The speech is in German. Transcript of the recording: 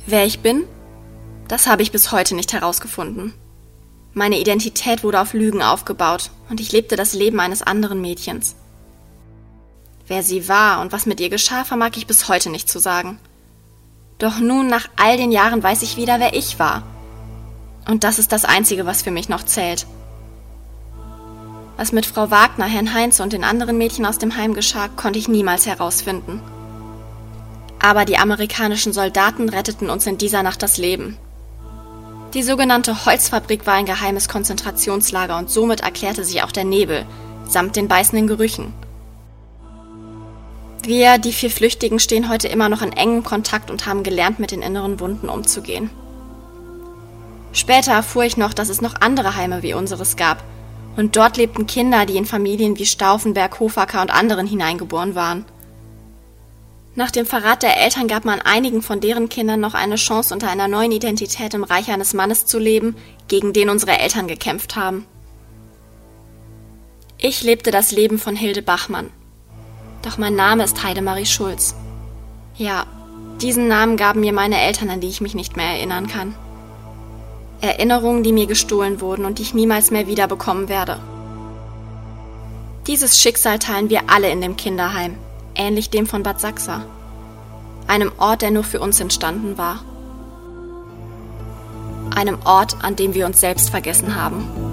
Wer ich bin? Das habe ich bis heute nicht herausgefunden. Meine Identität wurde auf Lügen aufgebaut und ich lebte das Leben eines anderen Mädchens. Wer sie war und was mit ihr geschah, vermag ich bis heute nicht zu sagen. Doch nun, nach all den Jahren, weiß ich wieder, wer ich war. Und das ist das Einzige, was für mich noch zählt. Was mit Frau Wagner, Herrn Heinz und den anderen Mädchen aus dem Heim geschah, konnte ich niemals herausfinden. Aber die amerikanischen Soldaten retteten uns in dieser Nacht das Leben. Die sogenannte Holzfabrik war ein geheimes Konzentrationslager und somit erklärte sich auch der Nebel, samt den beißenden Gerüchen. Wir, die 4 Flüchtigen, stehen heute immer noch in engem Kontakt und haben gelernt, mit den inneren Wunden umzugehen. Später erfuhr ich noch, dass es noch andere Heime wie unseres gab. Und dort lebten Kinder, die in Familien wie Stauffenberg, Hofacker und anderen hineingeboren waren. Nach dem Verrat der Eltern gab man einigen von deren Kindern noch eine Chance, unter einer neuen Identität im Reich eines Mannes zu leben, gegen den unsere Eltern gekämpft haben. Ich lebte das Leben von Hilde Bachmann. Doch mein Name ist Heidemarie Schulz. Ja, diesen Namen gaben mir meine Eltern, an die ich mich nicht mehr erinnern kann. Erinnerungen, die mir gestohlen wurden und die ich niemals mehr wiederbekommen werde. Dieses Schicksal teilen wir alle in dem Kinderheim, ähnlich dem von Bad Sachsa. Einem Ort, der nur für uns entstanden war. Einem Ort, an dem wir uns selbst vergessen haben.